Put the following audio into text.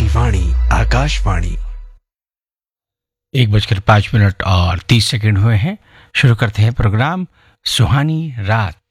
वाणी आकाशवाणी। 1:05 और 30 हुए हैं। शुरू करते हैं प्रोग्राम सुहानी रात।